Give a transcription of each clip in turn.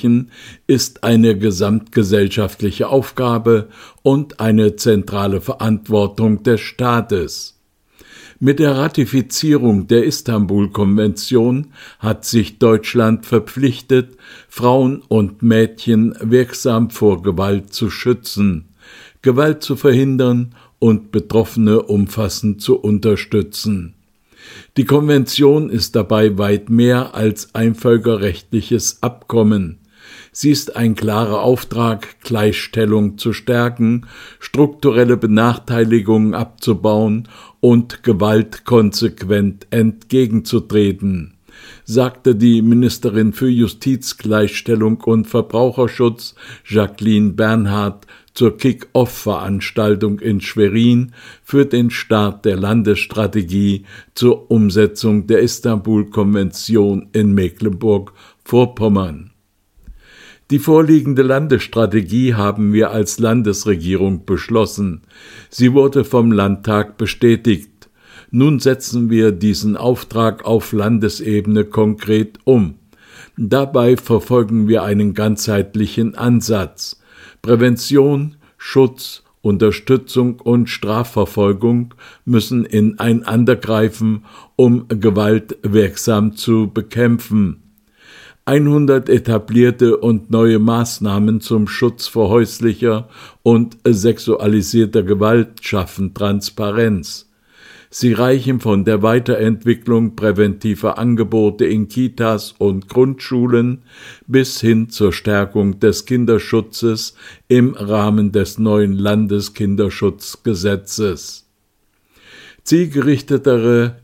ermöglichen, ist eine gesamtgesellschaftliche Aufgabe und eine zentrale Verantwortung des Staates. Mit der Ratifizierung der Istanbul-Konvention hat sich Deutschland verpflichtet, Frauen und Mädchen wirksam vor Gewalt zu schützen, Gewalt zu verhindern und Betroffene umfassend zu unterstützen. Die Konvention ist dabei weit mehr als ein völkerrechtliches Abkommen. Sie ist ein klarer Auftrag, Gleichstellung zu stärken, strukturelle Benachteiligungen abzubauen und Gewalt konsequent entgegenzutreten, sagte die Ministerin für Justiz, Gleichstellung und Verbraucherschutz Jacqueline Bernhard zur Kick-Off-Veranstaltung in Schwerin für den Start der Landesstrategie zur Umsetzung der Istanbul-Konvention in Mecklenburg-Vorpommern. Die vorliegende Landesstrategie haben wir als Landesregierung beschlossen. Sie wurde vom Landtag bestätigt. Nun setzen wir diesen Auftrag auf Landesebene konkret um. Dabei verfolgen wir einen ganzheitlichen Ansatz. Prävention, Schutz, Unterstützung und Strafverfolgung müssen ineinandergreifen, um Gewalt wirksam zu bekämpfen. 100 etablierte und neue Maßnahmen zum Schutz vor häuslicher und sexualisierter Gewalt schaffen Transparenz. Sie reichen von der Weiterentwicklung präventiver Angebote in Kitas und Grundschulen bis hin zur Stärkung des Kinderschutzes im Rahmen des neuen Landeskinderschutzgesetzes. Zielgerichtetere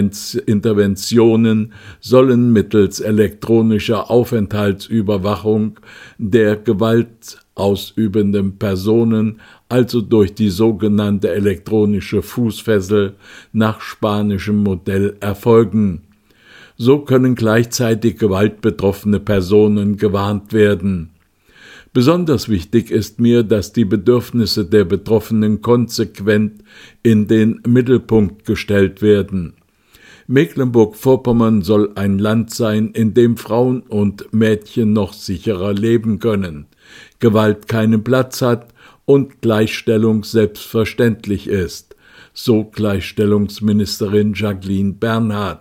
Interventionen sollen mittels elektronischer Aufenthaltsüberwachung der gewaltausübenden Personen, also durch die sogenannte elektronische Fußfessel, nach spanischem Modell erfolgen. So können gleichzeitig gewaltbetroffene Personen gewarnt werden. Besonders wichtig ist mir, dass die Bedürfnisse der Betroffenen konsequent in den Mittelpunkt gestellt werden. Mecklenburg-Vorpommern soll ein Land sein, in dem Frauen und Mädchen noch sicherer leben können, Gewalt keinen Platz hat und Gleichstellung selbstverständlich ist, so Gleichstellungsministerin Jacqueline Bernhard.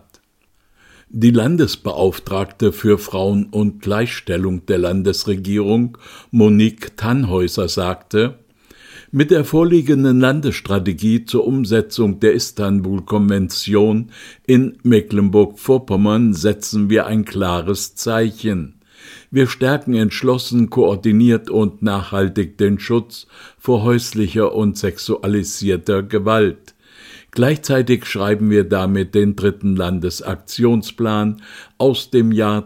Die Landesbeauftragte für Frauen- und Gleichstellung der Landesregierung, Monique Tannhäuser, sagte: Mit der vorliegenden Landesstrategie zur Umsetzung der Istanbul-Konvention in Mecklenburg-Vorpommern setzen wir ein klares Zeichen. Wir stärken entschlossen, koordiniert und nachhaltig den Schutz vor häuslicher und sexualisierter Gewalt. Gleichzeitig schreiben wir damit den 3. Landesaktionsplan aus dem Jahr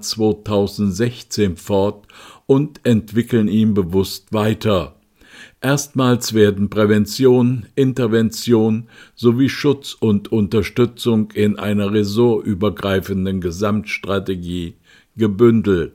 2016 fort und entwickeln ihn bewusst weiter. Erstmals werden Prävention, Intervention sowie Schutz und Unterstützung in einer ressortübergreifenden Gesamtstrategie gebündelt.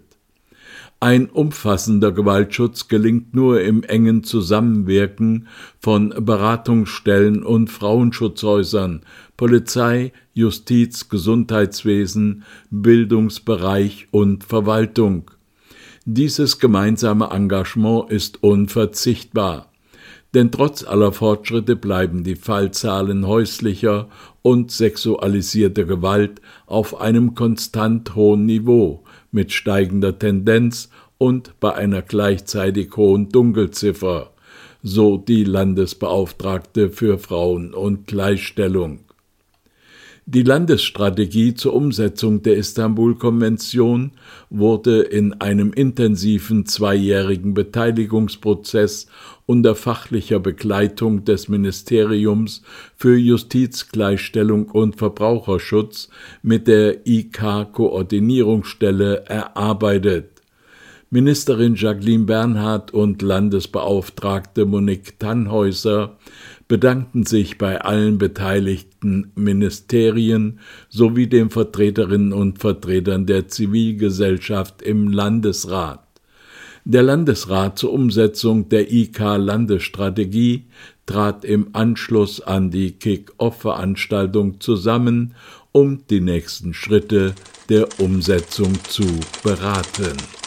Ein umfassender Gewaltschutz gelingt nur im engen Zusammenwirken von Beratungsstellen und Frauenschutzhäusern, Polizei, Justiz, Gesundheitswesen, Bildungsbereich und Verwaltung. Dieses gemeinsame Engagement ist unverzichtbar, denn trotz aller Fortschritte bleiben die Fallzahlen häuslicher und sexualisierter Gewalt auf einem konstant hohen Niveau, mit steigender Tendenz und bei einer gleichzeitig hohen Dunkelziffer, so die Landesbeauftragte für Frauen- und Gleichstellung. Die Landesstrategie zur Umsetzung der Istanbul-Konvention wurde in einem intensiven 2-jährigen Beteiligungsprozess unter fachlicher Begleitung des Ministeriums für Justiz, Gleichstellung und Verbraucherschutz mit der IK-Koordinierungsstelle erarbeitet. Ministerin Jacqueline Bernhard und Landesbeauftragte Monique Tannhäuser bedankten sich bei allen beteiligten Ministerien sowie den Vertreterinnen und Vertretern der Zivilgesellschaft im Landesrat. Der Landesrat zur Umsetzung der IK-Landesstrategie trat im Anschluss an die Kick-Off-Veranstaltung zusammen, um die nächsten Schritte der Umsetzung zu beraten.